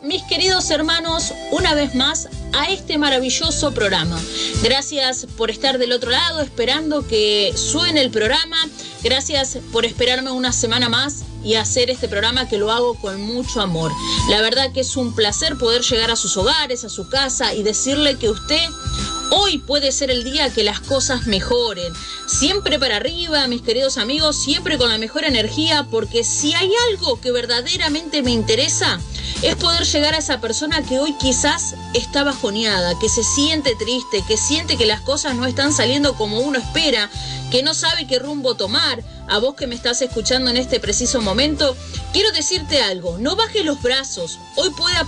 mis queridos hermanos, una vez más a este maravilloso programa. Gracias por estar del otro lado, esperando que suene el programa. Gracias por esperarme una semana más y hacer este programa, que lo hago con mucho amor. La verdad que es un placer poder llegar a sus hogares, a su casa, y decirle que usted hoy puede ser el día que las cosas mejoren. Siempre para arriba, mis queridos amigos, siempre con la mejor energía, porque si hay algo que verdaderamente me interesa, es poder llegar a esa persona que hoy quizás está bajoneada, que se siente triste, que siente que las cosas no están saliendo como uno espera, que no sabe qué rumbo tomar. A vos que me estás escuchando en este preciso momento, quiero decirte algo: no bajes los brazos. Hoy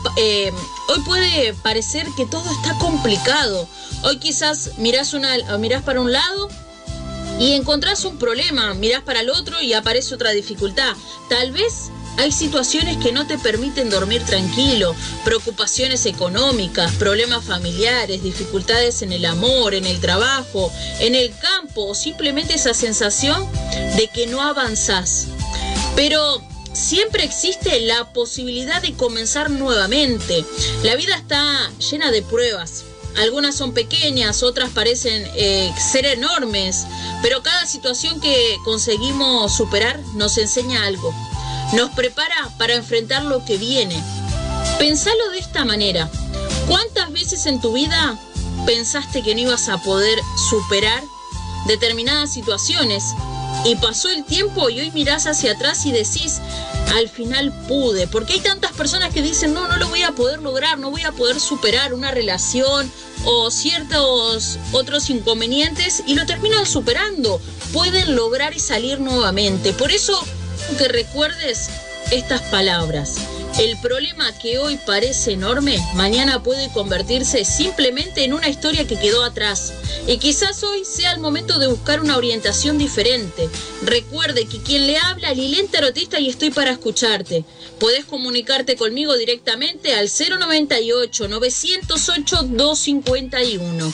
puede parecer que todo está complicado. Hoy quizás mirás para un lado y encontrás un problema, mirás para el otro y aparece otra dificultad. Tal vez hay situaciones que no te permiten dormir tranquilo, preocupaciones económicas, problemas familiares, dificultades en el amor, en el trabajo, en el campo, o simplemente esa sensación de que no avanzás. Pero siempre existe la posibilidad de comenzar nuevamente. La vida está llena de pruebas. Algunas son pequeñas, otras parecen ser enormes, pero cada situación que conseguimos superar nos enseña algo. Nos prepara para enfrentar lo que viene. Pensalo de esta manera: ¿cuántas veces en tu vida pensaste que no ibas a poder superar determinadas situaciones? Y pasó el tiempo y hoy mirás hacia atrás y decís: al final pude. Porque hay tantas personas que dicen: no lo voy a poder lograr, no voy a poder superar una relación o ciertos otros inconvenientes, y lo terminan superando. Pueden lograr y salir nuevamente. Por eso, que recuerdes estas palabras: el problema que hoy parece enorme, mañana puede convertirse simplemente en una historia que quedó atrás. Y quizás hoy sea el momento de buscar una orientación diferente. Recuerde que quien le habla, Lilén Tarotista, y estoy para escucharte. Podés comunicarte conmigo directamente al 098-908-251.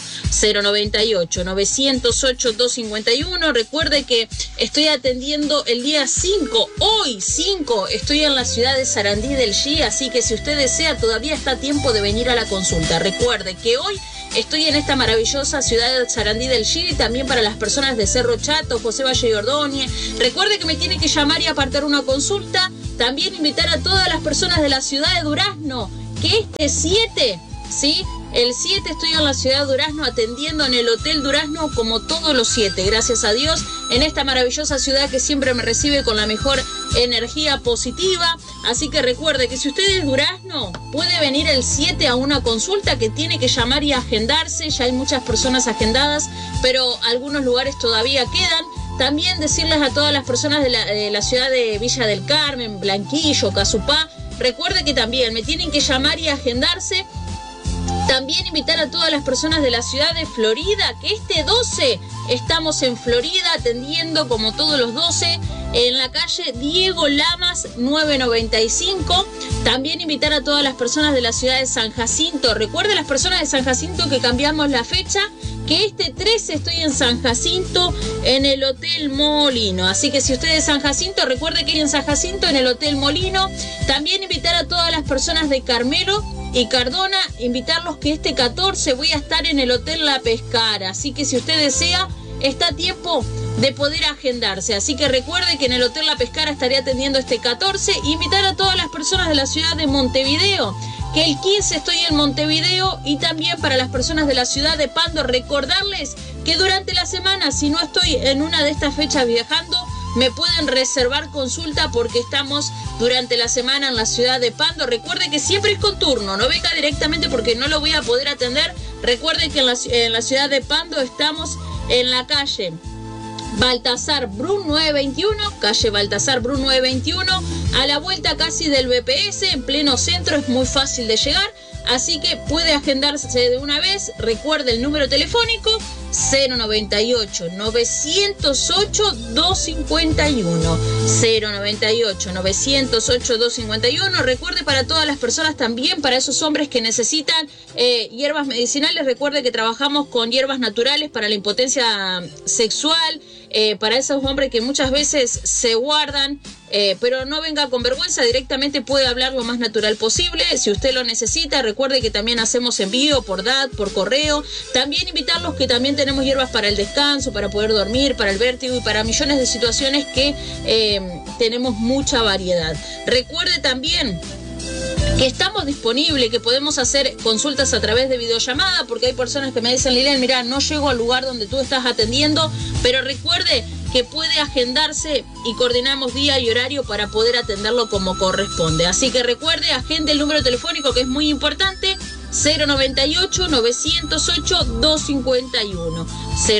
098-908-251. Recuerde que estoy atendiendo el día 5. Hoy 5 estoy en la ciudad de Sarandí del G, así que si usted desea, todavía está a tiempo de venir a la consulta. Recuerde que hoy estoy en esta maravillosa ciudad de Sarandí del G, y también para las personas de Cerro Chato, José Valle y Ordóñez. Recuerde que me tiene que llamar y apartar una consulta. También invitar a todas las personas de la ciudad de Durazno, que este 7, ¿sí? El 7 estoy en la ciudad de Durazno atendiendo en el Hotel Durazno, como todos los 7, gracias a Dios, en esta maravillosa ciudad que siempre me recibe con la mejor energía positiva. Así que recuerde que si usted es Durazno, puede venir el 7 a una consulta, que tiene que llamar y agendarse. Ya hay muchas personas agendadas, pero algunos lugares todavía quedan. También decirles a todas las personas de la ciudad de Villa del Carmen, Blanquillo, Casupá, recuerde que también me tienen que llamar y agendarse. También invitar a todas las personas de la ciudad de Florida, que este 12 estamos en Florida atendiendo como todos los 12 en la calle Diego Lamas 995. También invitar a todas las personas de la ciudad de San Jacinto. Recuerden, las personas de San Jacinto, que cambiamos la fecha, que este 13 estoy en San Jacinto en el Hotel Molino. Así que si usted es de San Jacinto, recuerde que ir en San Jacinto en el Hotel Molino. También invitar a todas las personas de Carmelo y Cardona, invitarlos que este 14 voy a estar en el Hotel La Pescara. Así que si usted desea, está a tiempo de poder agendarse. Así que recuerde que en el Hotel La Pescara estaré atendiendo este 14. Invitar a todas las personas de la ciudad de Montevideo, que el 15 estoy en Montevideo. Y también para las personas de la ciudad de Pando, recordarles que durante la semana, si no estoy en una de estas fechas viajando, me pueden reservar consulta, porque estamos durante la semana en la ciudad de Pando. Recuerde que siempre es con turno, no venga directamente porque no lo voy a poder atender. Recuerde que en la ciudad de Pando estamos en la calle Baltasar Brun 921, calle Baltasar Brun 921, a la vuelta casi del BPS, en pleno centro, es muy fácil de llegar. Así que puede agendarse de una vez. Recuerde el número telefónico 098-908-251. 098-908-251. Recuerde, para todas las personas, también para esos hombres que necesitan hierbas medicinales, recuerde que trabajamos con hierbas naturales para la impotencia sexual, para esos hombres que muchas veces se guardan pero no venga con vergüenza, directamente puede hablar lo más natural posible. Si usted lo necesita, recuerde que también hacemos envío por DAT, por correo. También invitarlos que también tenemos hierbas para el descanso, para poder dormir, para el vértigo y para millones de situaciones que tenemos mucha variedad. Recuerde también que estamos disponibles, que podemos hacer consultas a través de videollamada, porque hay personas que me dicen, Lilian, mira, no llego al lugar donde tú estás atendiendo, pero recuerde que puede agendarse y coordinamos día y horario para poder atenderlo como corresponde. Así que recuerde, agende el número telefónico, que es muy importante, 098-908-251.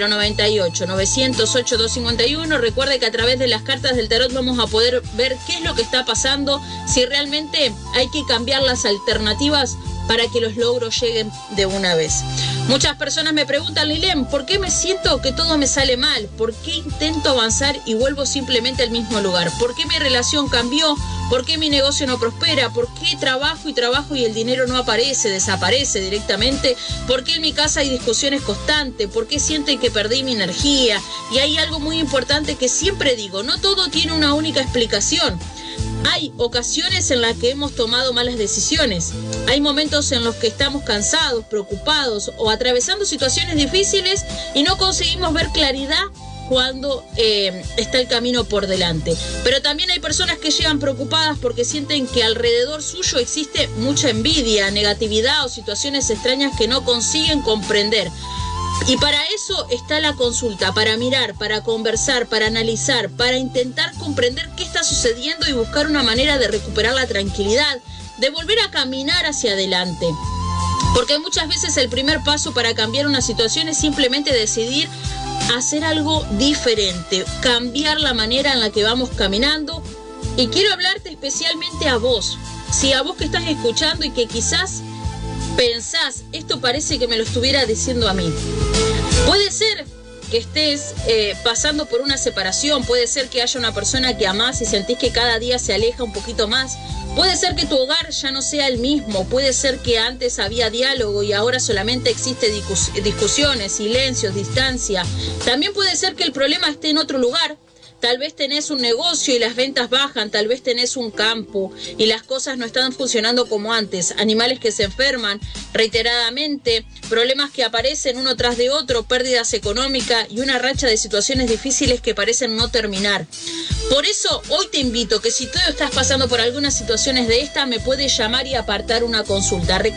098-908-251. Recuerde que a través de las cartas del tarot vamos a poder ver qué es lo que está pasando, si realmente hay que cambiar las alternativas para que los logros lleguen de una vez. Muchas personas me preguntan, Lilian, ¿por qué me siento que todo me sale mal? ¿Por qué intento avanzar y vuelvo simplemente al mismo lugar? ¿Por qué mi relación cambió? ¿Por qué mi negocio no prospera? ¿Por qué trabajo y el dinero no aparece, desaparece directamente? ¿Por qué en mi casa hay discusiones constantes? ¿Por qué sienten que perdí mi energía? Y hay algo muy importante que siempre digo, no todo tiene una única explicación. Hay ocasiones en las que hemos tomado malas decisiones. Hay momentos en los que estamos cansados, preocupados o atravesando situaciones difíciles y no conseguimos ver claridad cuando está el camino por delante. Pero también hay personas que llegan preocupadas porque sienten que alrededor suyo existe mucha envidia, negatividad o situaciones extrañas que no consiguen comprender. Y para eso está la consulta, para mirar, para conversar, para analizar, para intentar comprender qué está sucediendo y buscar una manera de recuperar la tranquilidad, de volver a caminar hacia adelante. Porque muchas veces el primer paso para cambiar una situación es simplemente decidir hacer algo diferente, cambiar la manera en la que vamos caminando. Y quiero hablarte especialmente a vos, sí, a vos que estás escuchando y que quizás pensás, esto parece que me lo estuviera diciendo a mí. Puede ser que estés pasando por una separación, puede ser que haya una persona que amás y sentís que cada día se aleja un poquito más, puede ser que tu hogar ya no sea el mismo, puede ser que antes había diálogo y ahora solamente existe discusiones, silencios, distancia. También puede ser que el problema esté en otro lugar. Tal vez tenés un negocio y las ventas bajan, tal vez tenés un campo y las cosas no están funcionando como antes, animales que se enferman reiteradamente, problemas que aparecen uno tras de otro, pérdidas económicas y una racha de situaciones difíciles que parecen no terminar. Por eso hoy te invito que si tú estás pasando por algunas situaciones de esta, me puedes llamar y apartar una consulta.